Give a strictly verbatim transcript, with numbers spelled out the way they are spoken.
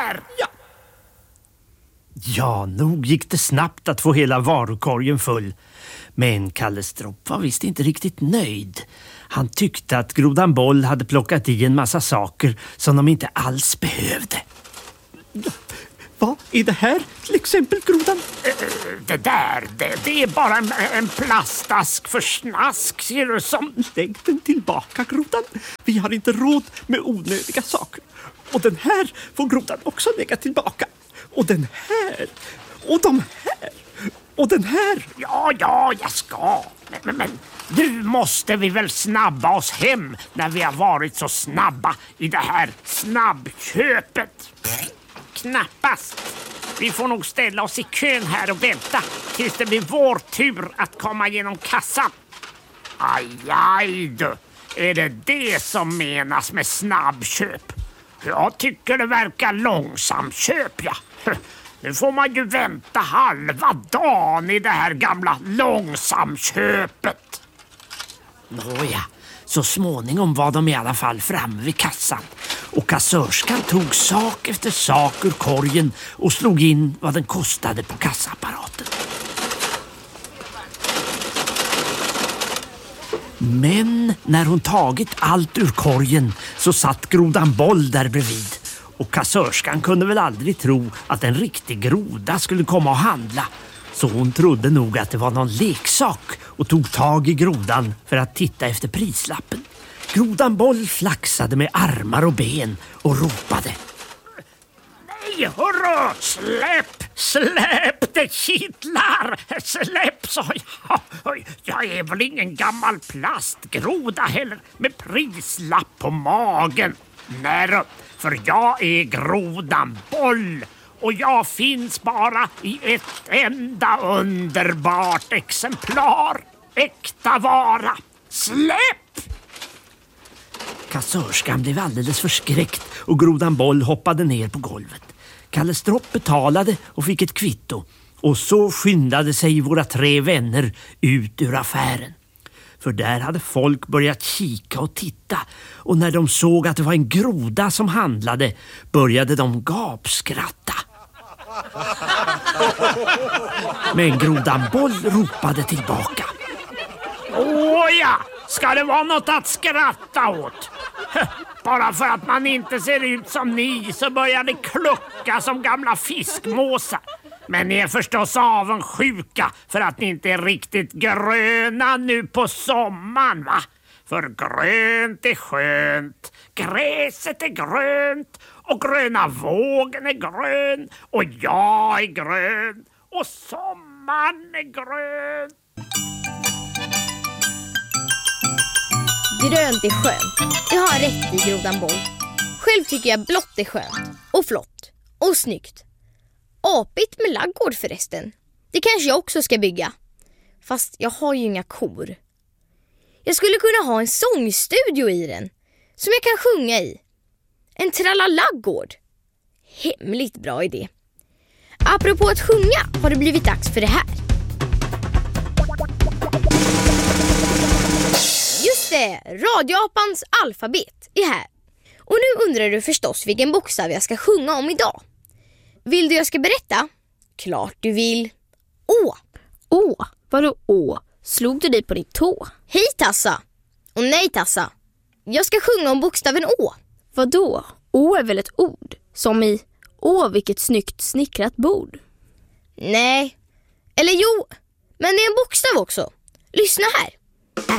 här. Ja. Ja, nog gick det snabbt att få hela varukorgen full. Men Kalle Stropp var visst inte riktigt nöjd. Han tyckte att Grodan Boll hade plockat i en massa saker som de inte alls behövde. Vad är det här till exempel, Grodan? Det där, det, det är bara en, en plastask för snask, ser du som... Lägg den tillbaka, Grodan. Vi har inte råd med onödiga saker. Och den här får Grodan också lägga tillbaka. Och den här. Och de här. Och den här. Ja, ja, jag ska. Men, men, men nu måste vi väl snabba oss hem när vi har varit så snabba i det här snabbköpet. Knappast. Vi får nog ställa oss i kön här och vänta tills det blir vår tur att komma genom kassan. Aj, aj du. Är det det som menas med snabbköp? Jag tycker det verkar långsamköp, ja. Nu får man ju vänta halva dagen i det här gamla långsamköpet. Nåja, så småningom var de i alla fall framme vid kassan. Och kassörskan tog sak efter sak ur korgen och slog in vad den kostade på kassaapparaten. Men när hon tagit allt ur korgen så satt Grodan Boll där bredvid. Och kassörskan kunde väl aldrig tro att en riktig groda skulle komma och handla. Så hon trodde nog att det var någon leksak och tog tag i grodan för att titta efter prislappen. Grodan Boll flaxade med armar och ben och ropade. Nej, hurra! Släpp! Släpp! Det kittlar! Släpp, sa jag. Jag är väl ingen gammal plastgroda heller med prislapp på magen. Nej, för jag är Grodan Boll. Och jag finns bara i ett enda underbart exemplar. Äkta vara. Släpp! Kassörskan blev alldeles förskräckt och Grodan Boll hoppade ner på golvet. Kalle Stropp betalade och fick ett kvitto. Och så skyndade sig våra tre vänner ut ur affären. För där hade folk börjat kika och titta. Och när de såg att det var en groda som handlade började de gapskratta. Men Grodan Boll ropade tillbaka. Åh ja, ska det vara något att skratta åt? Bara för att man inte ser ut som ni så börjar det klucka som gamla fiskmåsar. Men ni är förstås avundsjuka för att ni inte är riktigt gröna nu på sommaren, va? För grönt är skönt, gräset är grönt och gröna vågen är grön och jag är grön och sommaren är grön. Grönt är skönt. Jag har rätt i, Grodan Boll. Själv tycker jag blått är skönt och flott och snyggt. Apigt med laggård förresten. Det kanske jag också ska bygga. Fast jag har ju inga kor. Jag skulle kunna ha en sångstudio i den som jag kan sjunga i. En trallalaggård. Hemligt bra idé. Apropå att sjunga har det blivit dags för det här. Just det, Radioapans alfabet är här. Och nu undrar du förstås vilken bokstav jag ska sjunga om idag. Vill du jag ska berätta? Klart du vill. Å. Å? Vadå å? Slog du dig på din tå? Hej Tassa. Och nej Tassa. Jag ska sjunga om bokstaven Å. Vadå? Å är väl ett ord? Som i å vilket snyggt snickrat bord. Nej. Eller jo. Men det är en bokstav också. Lyssna här.